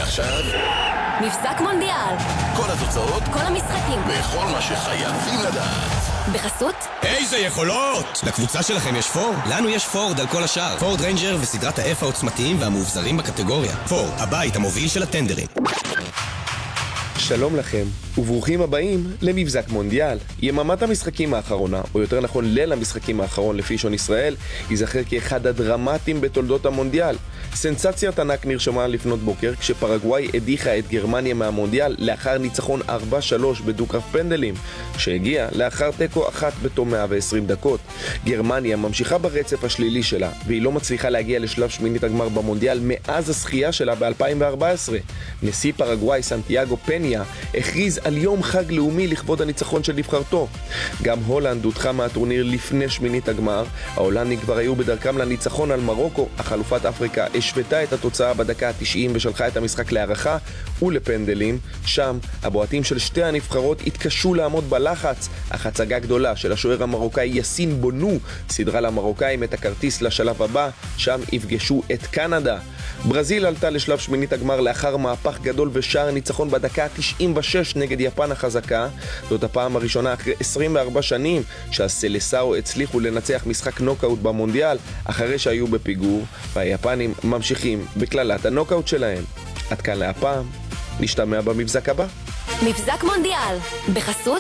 ועכשיו, מבזק מונדיאל. כל התוצאות, כל המשחקים. וכל מה שחייבים לדעת. בחסות? איזה יכולות! לקבוצה שלכם יש פורד? לנו יש פורד על כל השאר. פורד ריינג'ר וסדרת ה-F העוצמתיים והמאובזרים בקטגוריה. פורד, הבית המוביל של הטנדרים. שלום לכם, וברוכים הבאים למבזק מונדיאל. יממת המשחקים האחרונה, או יותר נכון ליל המשחקים האחרון לפי שעון ישראל, ייזכר כאחד הדרמטיים בתולדות המונדיאל. סנסציית ענק נרשמה לפנות בוקר כשפרגוואי הדיחה את גרמניה מהמונדיאל לאחר ניצחון 4-3 בדו-קרב פנדלים, שהגיע לאחר תיקו אחת בתום 120 דקות. גרמניה ממשיכה ברצף השלילי שלה, והיא לא מצליחה להגיע לשלב שמינית הגמר במונדיאל מאז הזכייה שלה ב-2014. נשיא פרגוואי סנטיאגו פניה הכריז על יום חג לאומי לכבוד הניצחון של נבחרתו. גם הולנד הודחה מהטורניר לפני שמינית הגמר. ההולנדים כבר היו בדרכם לניצחון על מרוקו, אך אלופת אפריקה השוותה את התוצאה בדקה ה-90 ושלחה את המשחק להערכה ולפנדלים. שם הבועטים של שתי הנבחרות התקשו לעמוד בלחץ, אך הצגה גדולה של השוער המרוקאי יאסין בונו סדרה למרוקאים את הכרטיס לשלב הבא, שם יפגשו את קנדה. ברזיל עלתה לשלב שמינית הגמר לאחר מהפך גדול ושער ניצחון בדקה ה-96 נגד יפן החזקה. זאת הפעם הראשונה אחרי 24 שנים שהסלסאו הצליחו לנצח משחק נוקאוט במונדיאל אחרי שהיו בפיגור, והיפנים ממשיכים בכללת הנוקאוט שלהם. עד כאן להפעם, נשתמע במבזק הבא. מבזק מונדיאל. בחסות?